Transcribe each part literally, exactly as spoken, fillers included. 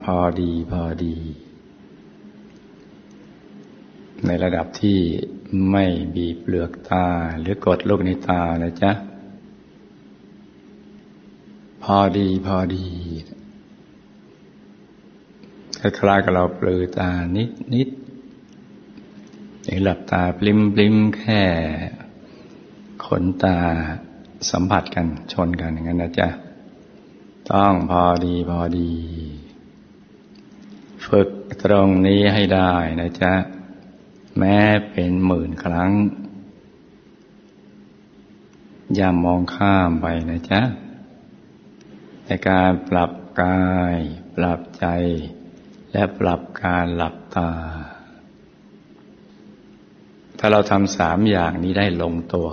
พอดีพอดีในระดับที่ไม่บีบเปลือกตาหรือกดลูกในตานะจ๊ะพอดีพอดีคล้ายๆกับเราปลือตานิดนิดหรือหลับตาปลิ้มปลิ้มแค่ขนตาสัมผัสกันชนกันอย่างนั้นนะจ๊ะต้องพอดีพอดีฝึกตรงนี้ให้ได้นะจ๊ะแม้เป็นหมื่นครั้งอย่ามองข้ามไปนะจ๊ะในการปรับกายปรับใจและปรับการหลับตาถ้าเราทำสามอย่างนี้ได้ลงตัว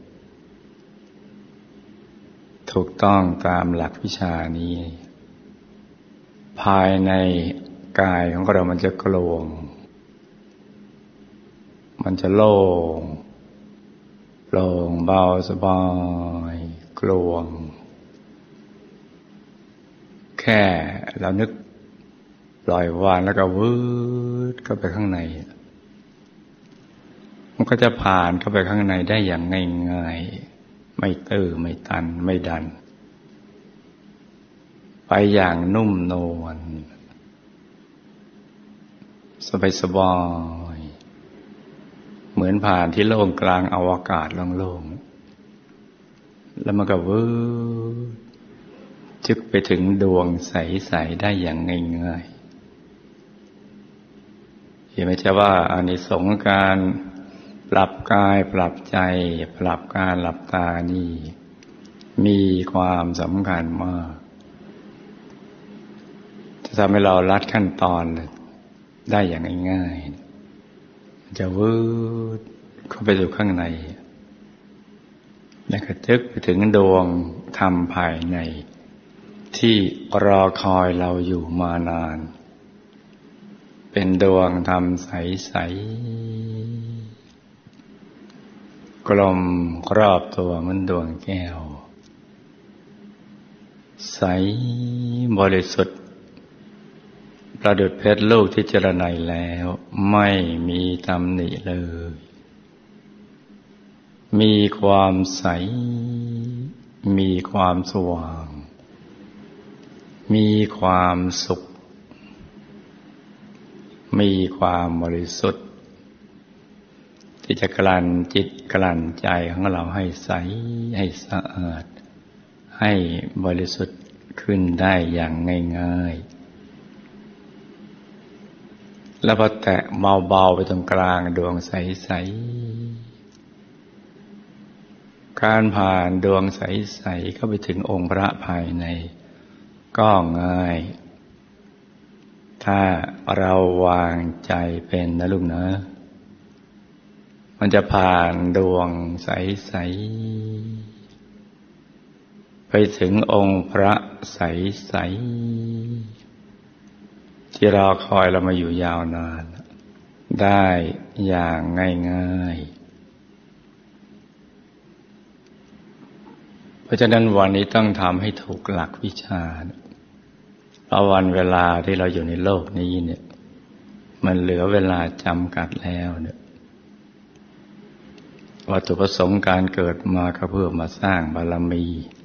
ถูกต้องตามหลักวิชานี้ภายในกายของเรามันจะโปร่งมันจะโล่งโปร่งเบาสบายโปร่งแค่เรานึกปล่อยวางแล้วก็วืดเข้าไปข้างในมันก็จะผ่านเข้าไปข้างในได้อย่างง่ายๆไม่ตื้อไม่ตันไม่ดันไปอย่างนุ่มนวลสบายสบายเหมือนผ่านที่โล่งกลางอวกาศโล่งๆแล้วมันก็วืดจึกไปถึงดวงใสๆได้อย่างง่ายๆเห็นไหมจ๊ะว่าอานิสงส์การปรับกายปรับใจปรับการหลับตานี่มีความสำคัญมากจะทำให้เราลัดขั้นตอนได้อย่างง่ายๆจะวืดเข้าไปสู่ข้างในและกระทึกไปถึงดวงธรรมภายในที่รอคอยเราอยู่มานานเป็นดวงธรรมใสๆกลมรอบตัวเหมือนดวงแก้วใสบริสุทธิ์ประดุจเพชรลูกที่เจรไนแล้วไม่มีตำหนิเลยมีความใสมีความสว่างมีความสุขมีความบริสุทธิ์ที่จะกลั่นจิตกลั่นใจของเราให้ใสให้สะอาดให้บริสุทธิ์ขึ้นได้อย่างง่ายๆแล้วพอแตะเบาๆไปตรงกลางดวงใสๆการผ่านดวงใสๆเข้าไปถึงองค์พระภายในก็ง่ายถ้าเราวางใจเป็นนะลูกนะมันจะผ่านดวงใสๆไปถึงองค์พระใสๆที่รอคอยเรามาอยู่ยาวนานได้อย่างง่ายๆเพราะฉะนั้นวันนี้ต้องทำให้ถูกหลักวิชาเพราะวันเวลาที่เราอยู่ในโลกนี้เนี่ยมันเหลือเวลาจำกัดแล้วเนี่ยวัตถุประสงค์การเกิดมาก็เพื่อมาสร้างบารมี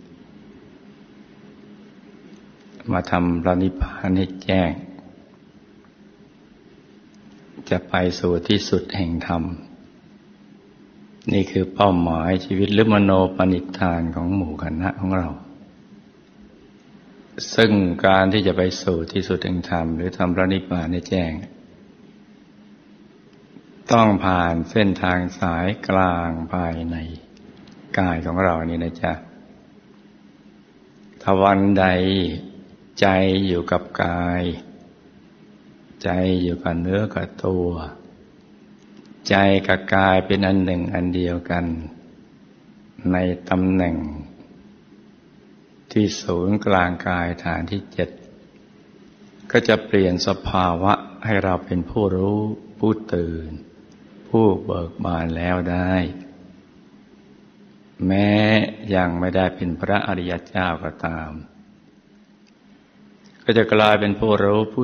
มาทำพระนิพพานให้แจ้งจะไปสู่ที่สุดแห่งธรรมนี่คือเป้าหมายชีวิตหรือมโนปณิธานของหมู่คณะของเราซึ่งการที่จะไปสู่ที่สุดแห่งธรรมหรือทำพระนิพพานให้แจ้งต้องผ่านเส้นทางสายกลางภายในกายของเรานี่นะจ๊ะถ้าวันใดใจอยู่กับกายใจอยู่กับเนื้อกับตัวใจกับกายเป็นอันหนึ่งอันเดียวกันในตำแหน่งที่ศูนย์กลางกายฐานที่เจ็ดก็จะเปลี่ยนสภาวะให้เราเป็นผู้รู้ผู้ตื่นผู้เบิกบานแล้วได้แม้ยังไม่ได้เป็นพระอริยเจ้าก็ตามก็จะกลายเป็นผู้รู้ผู้